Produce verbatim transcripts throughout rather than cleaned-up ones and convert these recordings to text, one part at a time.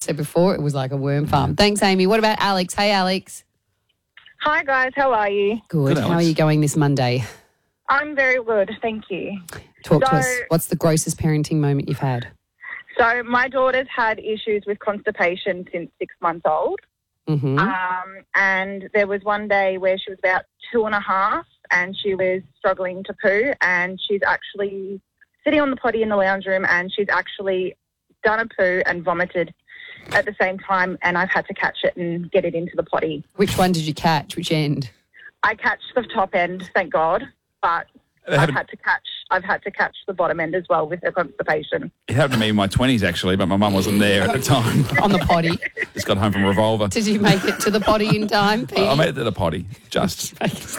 So before it was like a worm farm. Thanks, Amy. What about Alex? Hey, Alex. Hi, guys. How are you? Good. Good, How are Alex. you going this Monday? I'm very good, thank you. Talk to So- us. What's the grossest parenting moment you've had? So my daughter's had issues with constipation since six months old. Mm-hmm. Um, and there was one day where she was about two and a half and she was struggling to poo, and she's actually sitting on the potty in the lounge room and she's actually done a poo and vomited at the same time, and I've had to catch it and get it into the potty. Which one did you catch? Which end? I catch the top end, thank God, but It I've happened, had to catch I've had to catch the bottom end as well with her constipation. it happened to me in my twenties, actually, but my mum wasn't there at the time. On the potty. Just got home from Revolver. Did you make it to the potty in time, Pete? I made it to the potty, just.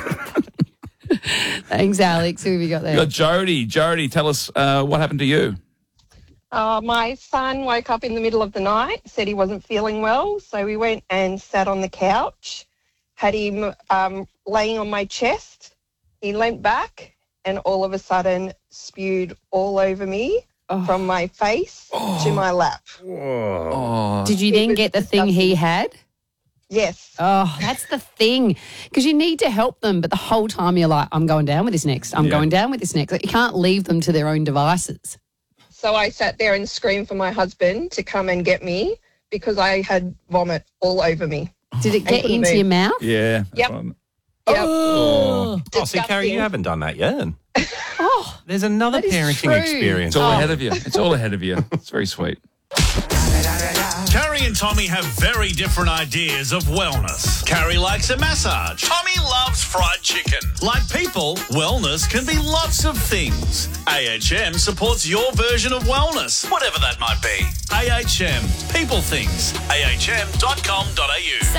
Thanks, Alex. Who have you got there? You got Jody. Jody, tell us uh, what happened to you. Uh, my son woke up in the middle of the night, said he wasn't feeling well, so we went and sat on the couch, had him um, laying on my chest. He leant back and all of a sudden spewed all over me Oh. from my face to my lap. Oh, Did you then was get the thing he had? Yes. Oh, that's the thing. Because you need to help them, but the whole time you're like, I'm going down with this next. I'm Yeah. going down with this next. Like, you can't leave them to their own devices. So I sat there and screamed for my husband to come and get me because I had vomit all over me. Did it get couldn't into move. your mouth? yeah. that's Yep. fine. Yep. Oh, Oh, see, Carrie, you Disgusting. haven't done that yet. oh There's another That is parenting true. experience. It's all Oh. ahead of you. It's all ahead of you. It's very sweet. Carrie and Tommy have very different ideas of wellness. Carrie likes a massage. Tommy loves fried chicken. Like people, wellness can be lots of things. A H M supports your version of wellness, whatever that might be. A H M, people things. A H M dot com dot A U.